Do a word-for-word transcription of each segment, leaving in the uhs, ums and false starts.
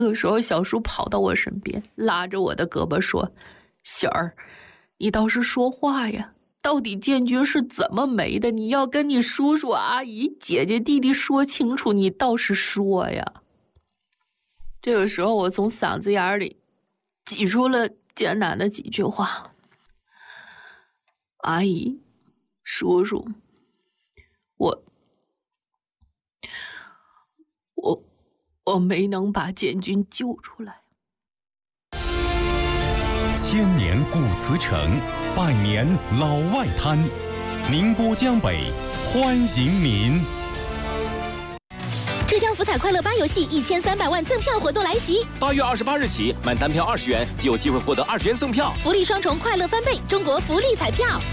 这个时候，小叔跑到我身边，拉着我的胳膊说：“喜儿，你倒是说话呀！到底建军是怎么没的？你要跟你叔叔、阿姨、姐姐、弟弟说清楚，你倒是说呀！”这个时候，我从嗓子眼里挤出了艰难的几句话：“阿姨，叔叔，我……我……我没能把建军救出来。” 千年古瓷城，百年老外滩，宁波江北欢迎您。 浙江福彩快乐八游戏一千三百万赠票活动来袭， 八月二十八日起，满单票二十元就有机会获得二十元赠票， 福利双重，快乐翻倍！中国福利彩票。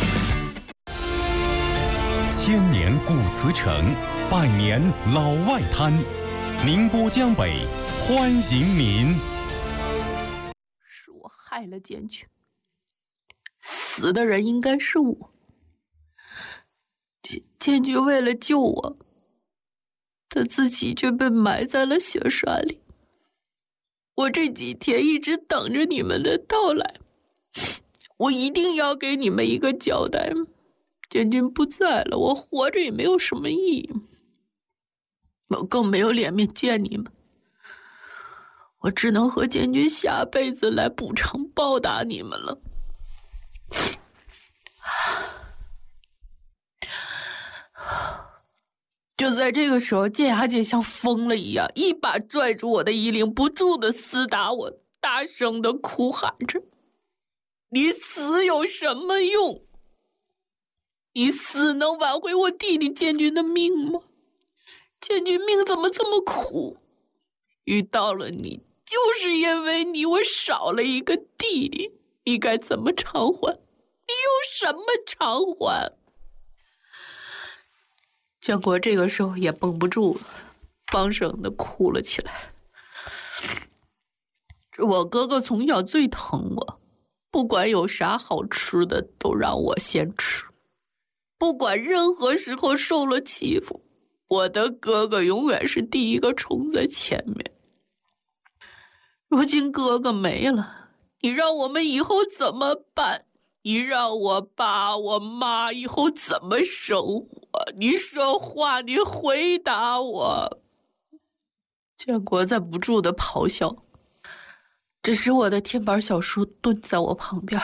千年古瓷城，百年老外滩，宁波江北欢迎您。 是我害了建军，死的人应该是我。建建军为了救我，他自己却被埋在了雪山里。我这几天一直等着你们的到来，我一定要给你们一个交代。建军不在了，我活着也没有什么意义，我更没有脸面见你们。我只能和建军下辈子来补偿报答你们了。就在这个时候，建雅姐像疯了一样，一把拽住我的衣领，不住的厮打我，大声的哭喊着：“你死有什么用？你死能挽回我弟弟建军的命吗？建军命怎么这么苦？遇到了你，就是因为你，我少了一个弟弟，你该怎么偿还？你有什么偿还？”建国这个时候也绷不住了，放声的哭了起来。我哥哥从小最疼我，不管有啥好吃的都让我先吃，不管任何时候受了欺负，我的哥哥永远是第一个冲在前面。如今哥哥没了，你让我们以后怎么办？你让我爸我妈以后怎么生活？你说话，你回答我。建国在不住的咆哮，这时我的天板小叔蹲在我旁边，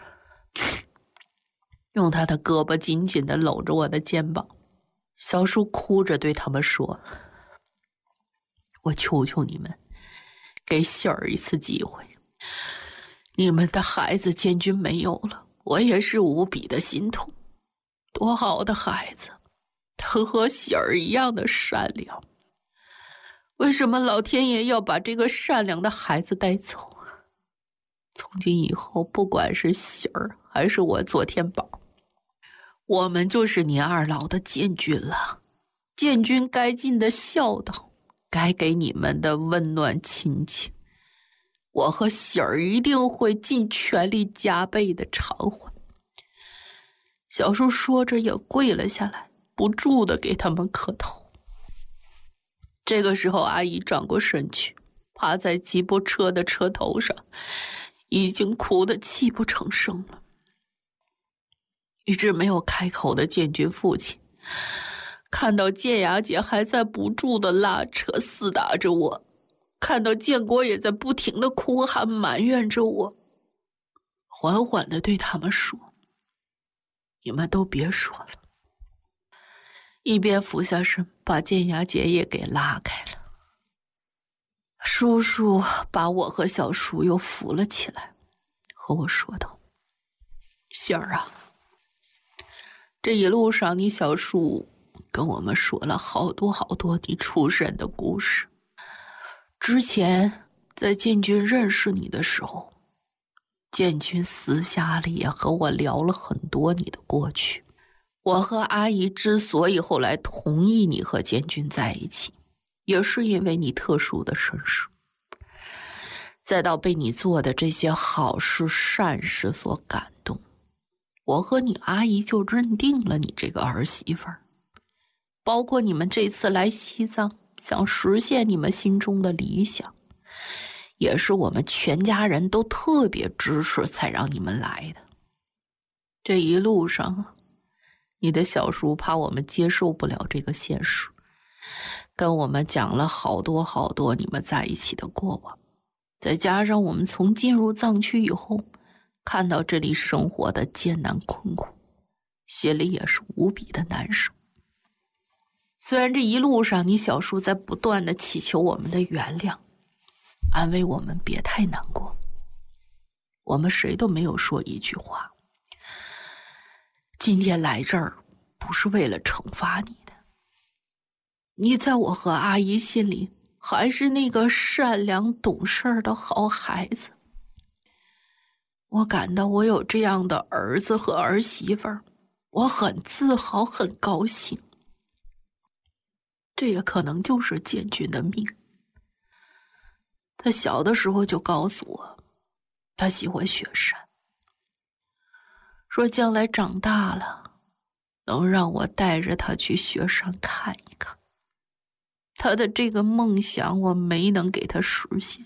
用他的胳膊紧紧地搂着我的肩膀。小叔哭着对他们说：“我求求你们，给喜儿一次机会。你们的孩子建军没有了，我也是无比的心痛。多好的孩子，他和喜儿一样的善良，为什么老天爷要把这个善良的孩子带走？从今以后，不管是喜儿还是我左天宝，我们就是你二老的建军了。建军该尽的孝道，该给你们的温暖亲情，我和喜儿一定会尽全力加倍的偿还。”小叔说着也跪了下来，不住的给他们磕头。这个时候，阿姨转过身去，趴在吉普车的车头上，已经哭得泣不成声了。一直没有开口的建军父亲看到建雅姐还在不住的拉扯厮打着我，看到建国也在不停的哭喊埋怨着我，缓缓地对他们说：“你们都别说了。”一边俯下身把建雅姐也给拉开了。叔叔把我和小叔又扶了起来，和我说道：“喜儿啊，这一路上你小叔跟我们说了好多好多你出身的故事。之前在建军认识你的时候，建军私下里也和我聊了很多你的过去。我和阿姨之所以后来同意你和建军在一起，也是因为你特殊的身世，再到被你做的这些好事善事所感动，我和你阿姨就认定了你这个儿媳妇儿。包括你们这次来西藏，想实现你们心中的理想， 也是我们全家人都特别支持才让你们来的。这一路上，你的小叔怕我们接受不了这个现实，跟我们讲了好多好多你们在一起的过往，再加上我们从进入藏区以后，看到这里生活的艰难困苦，心里也是无比的难受。虽然这一路上你小叔在不断的祈求我们的原谅，安慰我们别太难过，我们谁都没有说一句话。今天来这儿不是为了惩罚你的，你在我和阿姨心里还是那个善良懂事的好孩子。我感到我有这样的儿子和儿媳妇儿，我很自豪，很高兴。这也可能就是建军的命。他小的时候就告诉我，他喜欢雪山，说将来长大了，能让我带着他去雪山看一看。他的这个梦想我没能给他实现。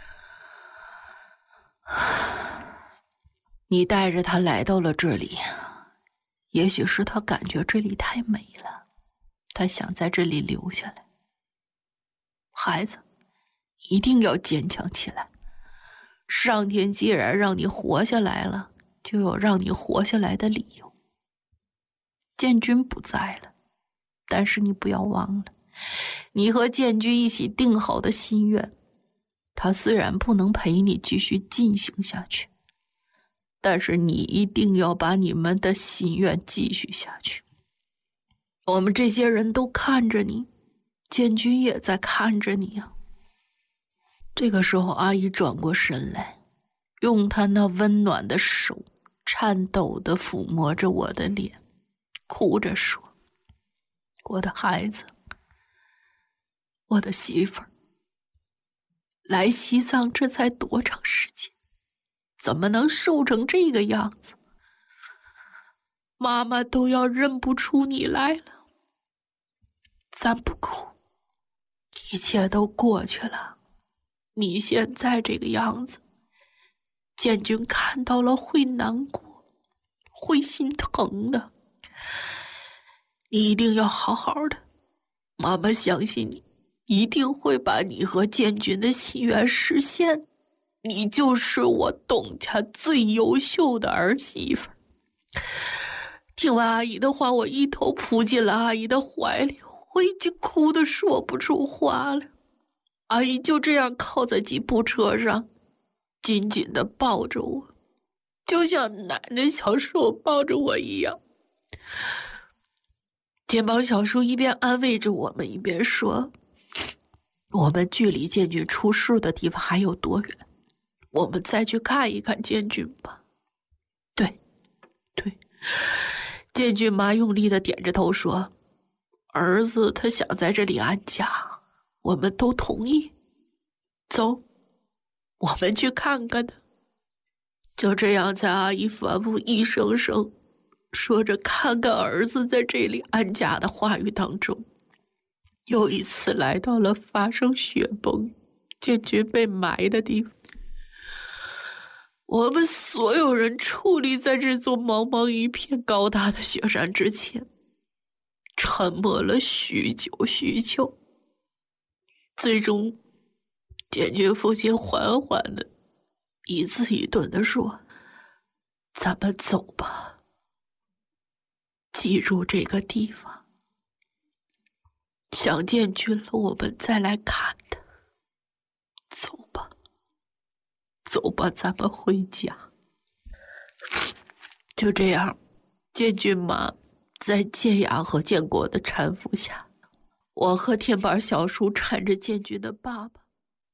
你带着他来到了这里，也许是他感觉这里太美了，他想在这里留下来。孩子，一定要坚强起来。上天既然让你活下来了，就有让你活下来的理由。建军不在了，但是你不要忘了，你和建军一起定好的心愿，他虽然不能陪你继续进行下去，但是你一定要把你们的心愿继续下去。我们这些人都看着你，建军也在看着你啊。这个时候，阿姨转过身来，用她那温暖的手颤抖地抚摸着我的脸，哭着说：我的孩子，我的媳妇儿，来西藏这才多长时间，怎么能瘦成这个样子？妈妈都要认不出你来了。咱不哭，一切都过去了。你现在这个样子，建军看到了会难过，会心疼的。你一定要好好的，妈妈相信你，一定会把你和建军的心愿实现。你就是我董家最优秀的儿媳妇。听完阿姨的话，我一头扑进了阿姨的怀里，我已经哭得说不出话了。阿姨就这样靠在吉普车上，紧紧地抱着我，就像奶奶小时候抱着我一样。天宝小叔一边安慰着我们，一边说：我们距离建军出事的地方还有多远？我们再去看一看建军吧。对，对。建军妈用力地点着头说：儿子他想在这里安家，我们都同意。走，我们去看看他。就这样，在阿姨反复一声声说着看看儿子在这里安家的话语当中，又一次来到了发生雪崩、建军被埋的地方。我们所有人矗立在这座茫茫一片高大的雪山之前，沉默了许久许久。最终，建军父亲缓缓的一字一顿的说：咱们走吧，记住这个地方，想建军了我们再来看他。走吧，走吧，咱们回家。就这样，建军妈在建雅和建国的搀扶下，我和天板小叔搀着建军的爸爸。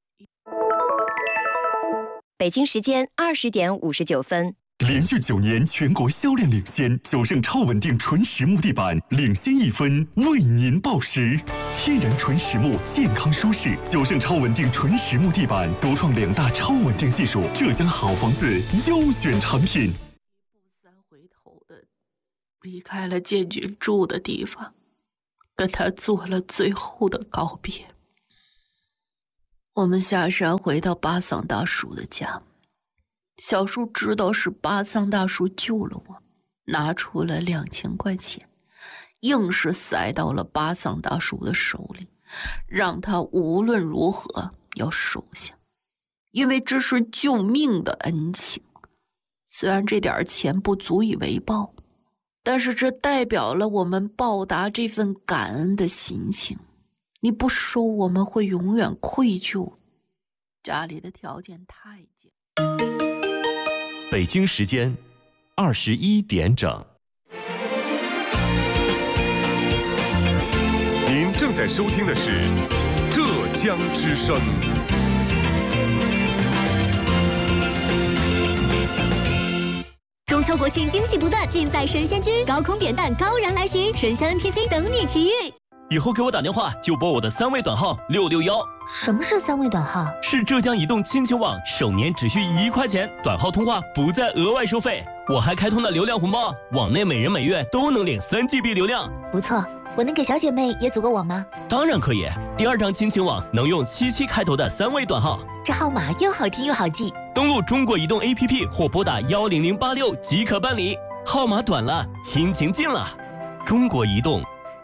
北京时间二十点五十九分。 连续九年全国销量领先，九盛超稳定纯实木地板领先一分，为您报时。天然纯实木，健康舒适，九盛超稳定纯实木地板独创两大超稳定技术，浙江好房子优选产品。 不三回头的离开了建军住的地方，跟他做了最后的告别。 我们下山回到巴桑大叔的家，小叔知道是巴桑大叔救了我，拿出了两千块钱，硬是塞到了巴桑大叔的手里，让他无论如何要收下，因为这是救命的恩情。虽然这点钱不足以为报，但是这代表了我们报答这份感恩的心情。你不收，我们会永远愧疚。家里的条件太艰难。 北京时间二十一点整。 您正在收听的是浙江之声。 中秋国庆惊喜不断，尽在神仙居，高空点弹，高燃来袭，神仙 N P C 等你奇遇。 以后给我打电话就拨我的三位短号六六幺。 什么是三位短号？ 是浙江移动亲情网，首年只需一块钱，短号通话不再额外收费。我还开通了流量红包，网内每人每月都能领三 G B 流量。 不错，我能给小姐妹也组个网吗？ 当然可以，第二张亲情网能用七七开头的三位短号， 这号码又好听又好记。 登录中国移动 A P P 或拨打幺零零八六即可办理。号码短了，亲情近了。中国移动。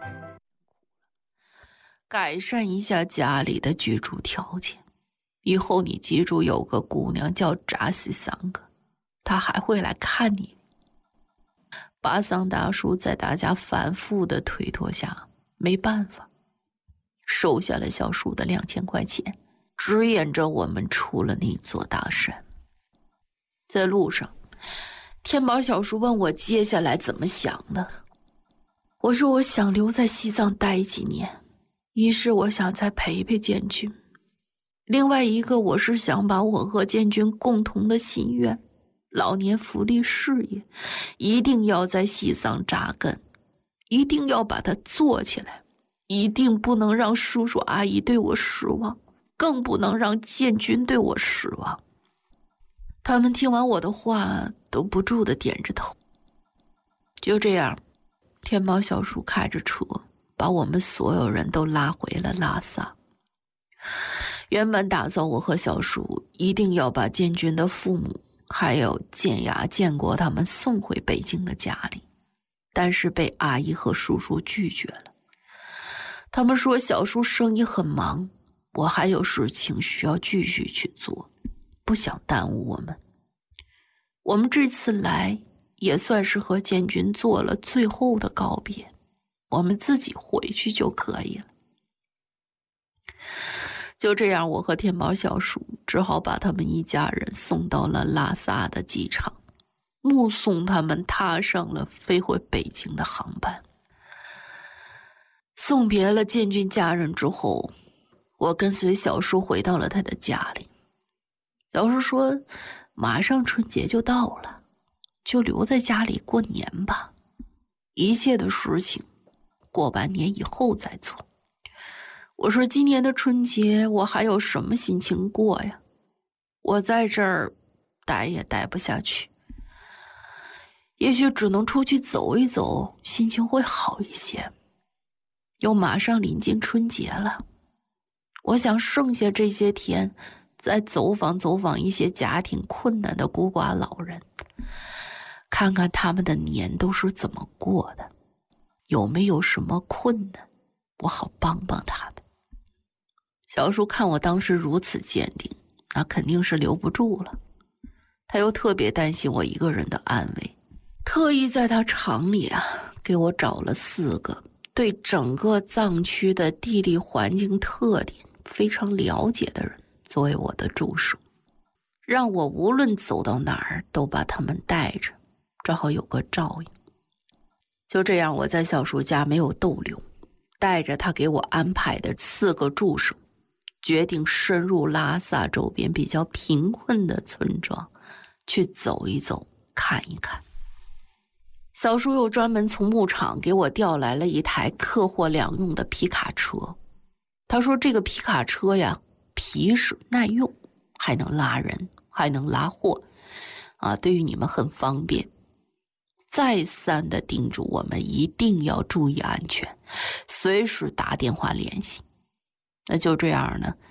改善一下家里的居住条件，以后你记住，有个姑娘叫扎西桑格，她还会来看你。巴桑大叔在大家反复的推脱下，没办法，收下了小叔的两千块钱，指引着我们出了那座大山。在路上，天宝小叔问我接下来怎么想的，我说我想留在西藏待几年。一是我想再陪陪建军，另外一个我是想把我和建军共同的心愿，老年福利事业，一定要在西藏扎根，一定要把它做起来，一定不能让叔叔阿姨对我失望，更不能让建军对我失望。他们听完我的话，都不住地点着头。就这样，天宝小叔开着车把我们所有人都拉回了拉萨。原本打算我和小叔一定要把建军的父母还有建雅、建国他们送回北京的家里，但是被阿姨和叔叔拒绝了。他们说小叔生意很忙，我还有事情需要继续去做，不想耽误我们。我们这次来也算是和建军做了最后的告别，我们自己回去就可以了。就这样，我和天宝小叔只好把他们一家人送到了拉萨的机场，目送他们踏上了飞回北京的航班。送别了建军家人之后，我跟随小叔回到了他的家里。小叔说马上春节就到了，就留在家里过年吧，一切的事情过完年以后再做。我说今年的春节我还有什么心情过呀？我在这儿待也待不下去，也许只能出去走一走，心情会好一些。又马上临近春节了，我想剩下这些天再走访走访一些家庭困难的孤寡老人，看看他们的年都是怎么过的，有没有什么困难，我好帮帮他们。小叔看我当时如此坚定，那肯定是留不住了。他又特别担心我一个人的安危，特意在他厂里啊给我找了四个对整个藏区的地理环境特点非常了解的人作为我的助手，让我无论走到哪儿都把他们带着，正好有个照应。就这样，我在小叔家没有逗留，带着他给我安排的四个助手，决定深入拉萨周边比较贫困的村庄去走一走，看一看。小叔又专门从牧场给我调来了一台客货两用的皮卡车，他说这个皮卡车呀皮实耐用，还能拉人，还能拉货啊，对于你们很方便。再三的叮嘱我们一定要注意安全，随时打电话联系。那就这样呢，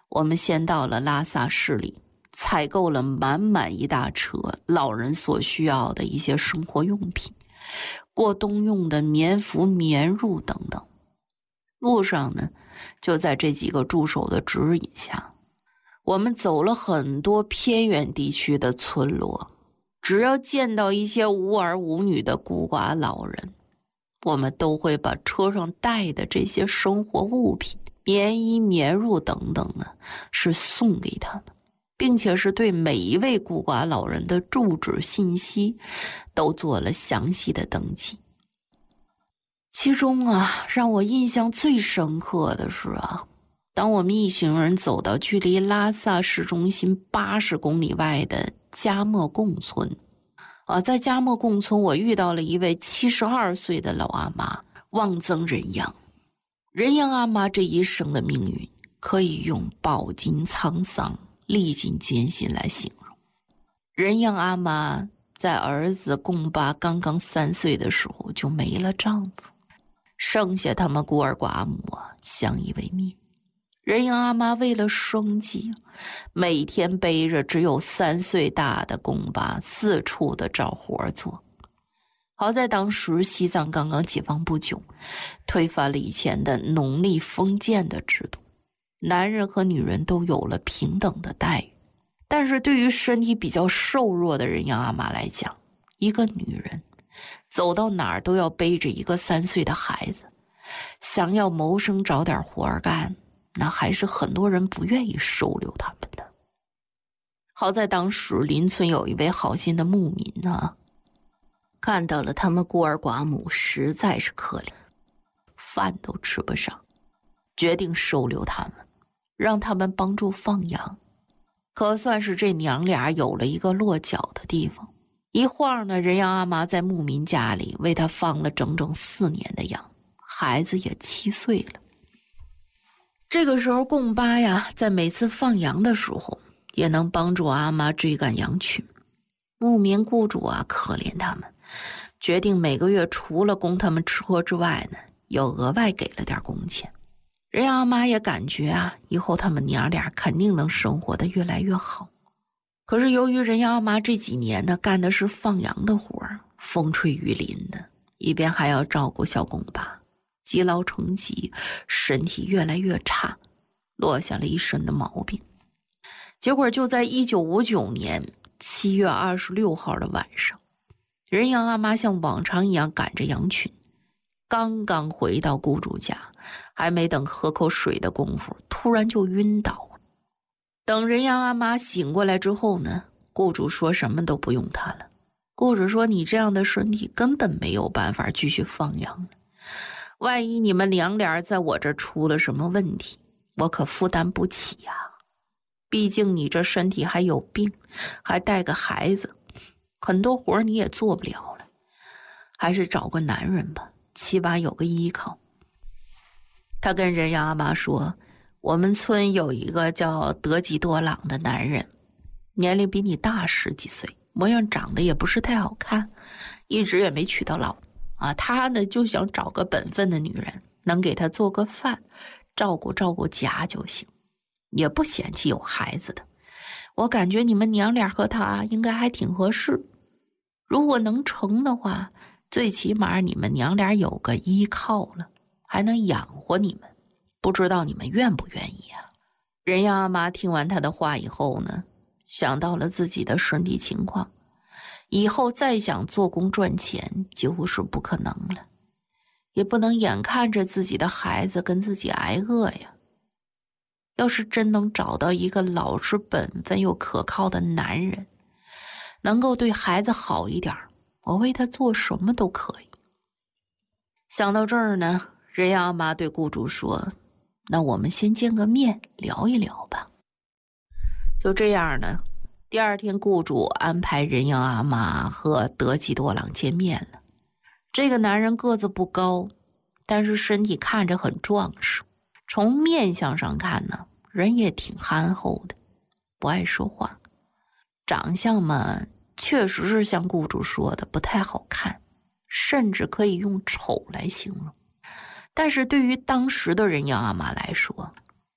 我们先到了拉萨市里，采购了满满一大车老人所需要的一些生活用品，过冬用的棉服、棉褥等等。路上呢，就在这几个助手的指引下，我们走了很多偏远地区的村落，只要见到一些无儿无女的孤寡老人，我们都会把车上带的这些生活物品，棉衣、棉褥等等呢，是送给他们，并且是对每一位孤寡老人的住址信息都做了详细的登记。其中啊，让我印象最深刻的是啊，当我们一行人走到距离拉萨市中心八十公里外的加莫贡村啊，在加莫贡村我遇到了一位七十二岁的老阿妈，望曾仁央。仁央阿妈这一生的命运可以用饱经沧桑、历尽艰辛来形容。仁央阿妈在儿子贡巴刚刚三岁的时候就没了丈夫，剩下他们孤儿寡母啊相依为命。仁央阿妈为了生计，每天背着只有三岁大的贡巴四处的找活做。好在当时西藏刚刚解放不久，推翻了以前的农历封建的制度，男人和女人都有了平等的待遇。但是对于身体比较瘦弱的仁央阿妈来讲，一个女人走到哪儿都要背着一个三岁的孩子，想要谋生找点活干，那还是很多人不愿意收留他们的。好在当时邻村有一位好心的牧民啊，看到了他们孤儿寡母实在是可怜，饭都吃不上，决定收留他们，让他们帮助放羊。可算是这娘俩有了一个落脚的地方。一晃呢，仁央阿妈在牧民家里为他放了整整四年的羊，孩子也七岁了。这个时候贡巴呀，在每次放羊的时候也能帮助阿妈追赶羊群。牧民雇主啊可怜他们，决定每个月除了供他们吃喝之外呢，又额外给了点工钱。仁央阿妈也感觉啊，以后他们娘俩肯定能生活得越来越好。可是由于仁央阿妈这几年呢干的是放羊的活儿，风吹雨淋的，一边还要照顾小贡巴，积劳成疾，身体越来越差，落下了一身的毛病。结果就在一九五九年七月二十六号的晚上，仁央阿妈像往常一样赶着羊群，刚刚回到雇主家，还没等喝口水的功夫，突然就晕倒了。等仁央阿妈醒过来之后呢，雇主说什么都不用她了。雇主说，你这样的身体根本没有办法继续放羊了，万一你们娘俩在我这出了什么问题，我可负担不起呀、啊。毕竟你这身体还有病，还带个孩子，很多活你也做不了了，还是找个男人吧，起码有个依靠。他跟仁央阿妈说，我们村有一个叫德吉多朗的男人，年龄比你大十几岁，模样长得也不是太好看，一直也没娶到老啊。他呢就想找个本分的女人，能给他做个饭，照顾照顾家就行，也不嫌弃有孩子的。我感觉你们娘俩和他应该还挺合适，如果能成的话，最起码你们娘俩有个依靠了，还能养活你们，不知道你们愿不愿意啊？仁央阿妈听完他的话以后呢，想到了自己的身体情况，以后再想做工赚钱几乎是不可能了，也不能眼看着自己的孩子跟自己挨饿呀。要是真能找到一个老实本分又可靠的男人，能够对孩子好一点，我为他做什么都可以。想到这儿呢，仁央阿妈对雇主说，那我们先见个面聊一聊吧。就这样呢，第二天雇主安排仁央阿妈和德吉多朗见面了。这个男人个子不高，但是身体看着很壮实，从面相上看呢，人也挺憨厚的，不爱说话。长相嘛，确实是像雇主说的不太好看，甚至可以用丑来形容。但是对于当时的仁央阿妈来说，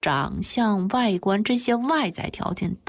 长相、外观这些外在条件